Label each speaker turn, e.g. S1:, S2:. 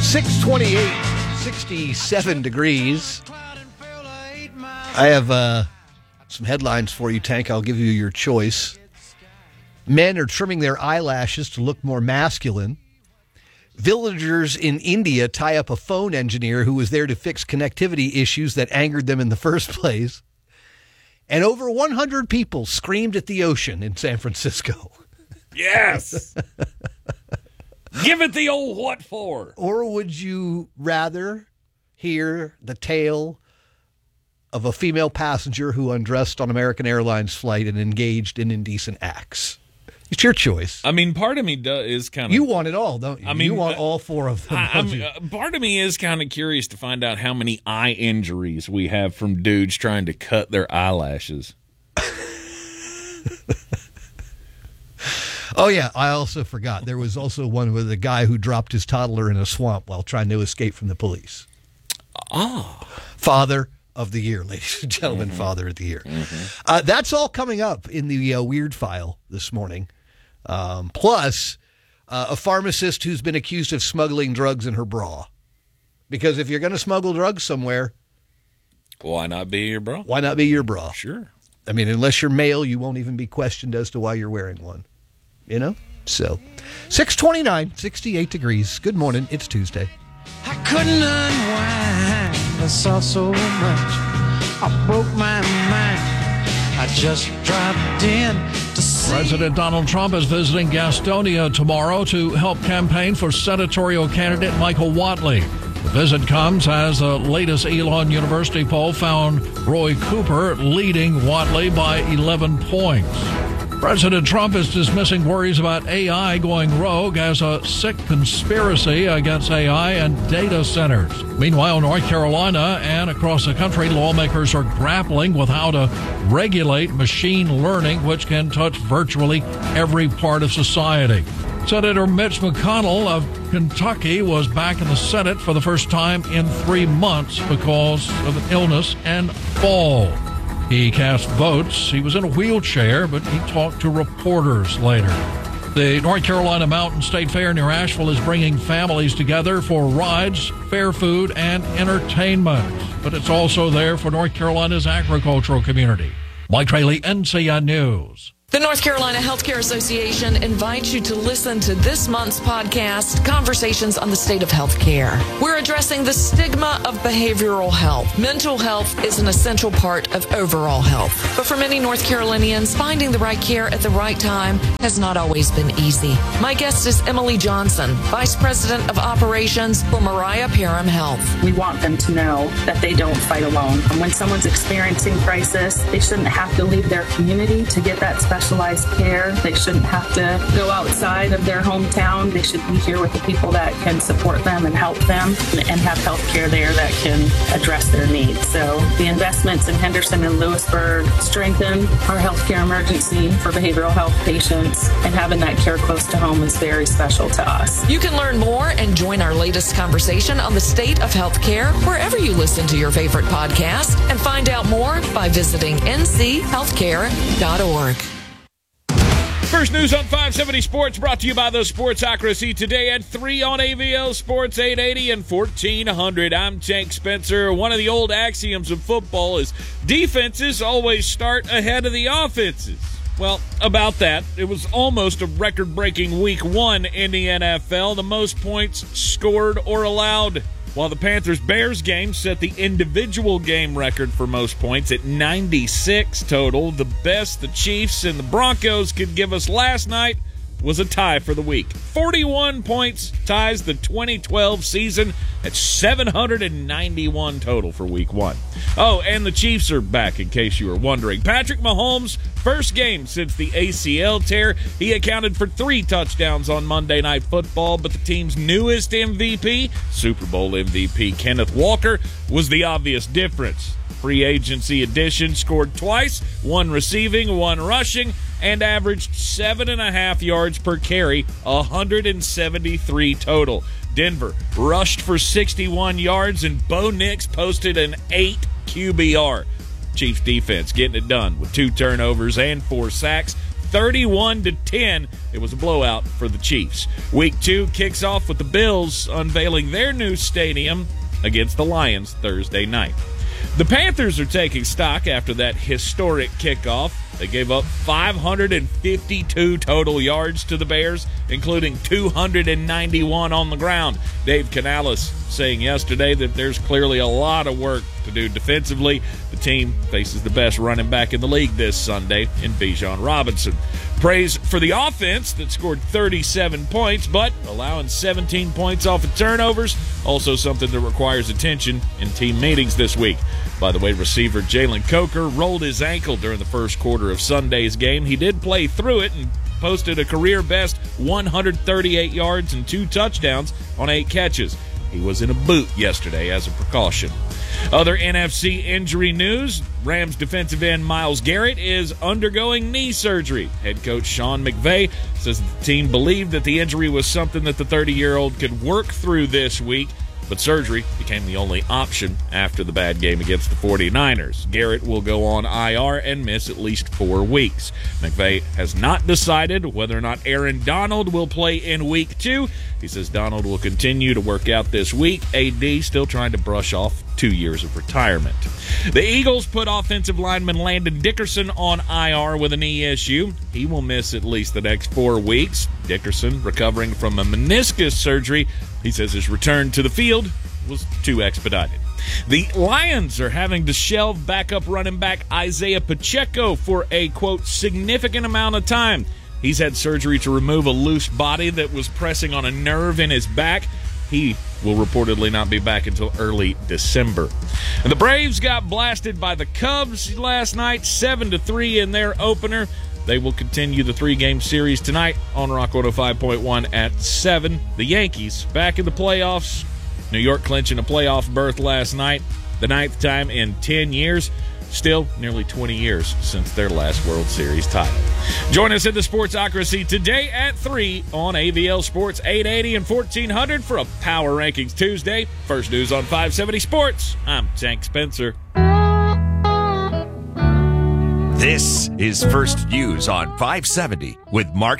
S1: 628, 67 degrees. I have some headlines for you, Tank. I'll give you your choice. Men are trimming their eyelashes to look more masculine. Villagers in India tie up a phone engineer who was there to fix connectivity issues that angered them in the first place. And over 100 people screamed at the ocean in San Francisco.
S2: Yes! Give it the old what for?
S1: Or would you rather hear the tale of a female passenger who undressed on American Airlines flight and engaged in indecent acts? It's your choice.
S2: I mean, part of me is kind of...
S1: You want it all, don't you? I mean, you want all four of them.
S2: Part of me is kind of curious to find out how many eye injuries we have from dudes trying to cut their eyelashes.
S1: Oh, yeah, I also forgot. There was also one with a guy who dropped his toddler in a swamp while trying to escape from the police.
S2: Oh.
S1: Father of the year, ladies and gentlemen, Father of the year. That's all coming up in the Weird File this morning. Plus, a pharmacist who's been accused of smuggling drugs in her bra. Because if you're going to smuggle drugs somewhere...
S2: Why not be your bra?
S1: Why not be your bra?
S2: Sure.
S1: I mean, unless you're male, you won't even be questioned as to why you're wearing one. You know? So, 629, 68 degrees. Good morning. It's Tuesday.
S3: I couldn't unwind. I saw so much. I broke my mind. I just dropped in to see.
S4: President Donald Trump is visiting Gastonia tomorrow to help campaign for senatorial candidate Michael Whatley. The visit comes as the latest Elon University poll found Roy Cooper leading Whatley by 11 points. President Trump is dismissing worries about AI going rogue as a sick conspiracy against AI and data centers. Meanwhile, North Carolina and across the country, lawmakers are grappling with how to regulate machine learning, which can touch virtually every part of society. Senator Mitch McConnell of Kentucky was back in the Senate for the first time in 3 months because of an illness and fall. He cast votes. He was in a wheelchair, but he talked to reporters later. The North Carolina Mountain State Fair near Asheville is bringing families together for rides, fair food, and entertainment. But it's also there for North Carolina's agricultural community. Mike Traley, NCN News.
S5: The North Carolina Healthcare Association invites you to listen to this month's podcast, Conversations on the State of Healthcare. We're addressing the stigma of behavioral health. Mental health is an essential part of overall health. But for many North Carolinians, finding the right care at the right time has not always been easy. My guest is Emily Johnson, Vice President of Operations for Mariah Parham Health.
S6: We want them to know that they don't fight alone. And when someone's experiencing crisis, they shouldn't have to leave their community to get that specialized care. They shouldn't have to go outside of their hometown. They should be here with the people that can support them and help them and have health care there that can address their needs. So the investments in Henderson and Lewisburg strengthen our healthcare emergency for behavioral health patients, and having that care close to home is very special to us.
S5: You can learn more and join our latest conversation on the state of healthcare wherever you listen to your favorite podcast, and find out more by visiting nchealthcare.org.
S2: First news on 570 Sports, brought to you by the Sportsocracy today at 3 on AVL Sports 880 and 1400. I'm Tank Spencer. One of the old axioms of football is defenses always start ahead of the offenses. Well, about that, it was almost a record-breaking week 1 in the NFL, the most points scored or allowed. While the Panthers-Bears game set the individual game record for most points at 96 total, the best the Chiefs and the Broncos could give us last night was a tie for the week. 41 points ties the 2012 season at 791 total for week 1. Oh, and the Chiefs are back, in case you were wondering. Patrick Mahomes' first game since the ACL tear. He accounted for 3 touchdowns on Monday Night Football, but the team's newest MVP, Super Bowl MVP Kenneth Walker, was the obvious difference. Free agency addition, scored twice, 1 receiving, 1 rushing, and averaged 7.5 yards per carry, 173 total. Denver rushed for 61 yards, and Bo Nix posted an 8 QBR. Chiefs defense getting it done with 2 turnovers and 4 sacks. 31-10. It was a blowout for the Chiefs. Week 2 kicks off with the Bills unveiling their new stadium against the Lions Thursday night. The Panthers are taking stock after that historic kickoff. They gave up 552 total yards to the Bears, including 291 on the ground. Dave Canales saying yesterday that there's clearly a lot of work to do defensively. The team faces the best running back in the league this Sunday in Bijan Robinson. Praise for the offense that scored 37 points, but allowing 17 points off of turnovers, also something that requires attention in team meetings this week. By the way, receiver Jalen Coker rolled his ankle during the first quarter of Sunday's game. He did play through it and posted a career-best 138 yards and 2 touchdowns on 8 catches. He was in a boot yesterday as a precaution. Other NFC injury news, Rams defensive end Myles Garrett is undergoing knee surgery. Head coach Sean McVay says the team believed that the injury was something that the 30-year-old could work through this week, but surgery became the only option after the bad game against the 49ers. Garrett will go on IR and miss at least 4 weeks. McVay has not decided whether or not Aaron Donald will play in Week 2. He says Donald will continue to work out this week. AD still trying to brush off 2 years of retirement. The Eagles put offensive lineman Landon Dickerson on IR with a knee issue. He will miss at least the next 4 weeks. Dickerson recovering from a meniscus surgery. He says his return to the field was too expedited. The Lions are having to shelve backup running back Isaiah Pacheco for a, quote, significant amount of time. He's had surgery to remove a loose body that was pressing on a nerve in his back. He will reportedly not be back until early December. And the Braves got blasted by the Cubs last night, 7-3 in their opener. They will continue the 3-game series tonight on Rock 105.1 at 7. The Yankees back in the playoffs. New York clinching a playoff berth last night, the 9th time in 10 years. Still nearly 20 years since their last World Series title. Join us in the Sportsocracy today at 3 on AVL Sports 880 and 1400 for a Power Rankings Tuesday. First news on 570 Sports. I'm Tank Spencer.
S7: This is First News on 570 with Mark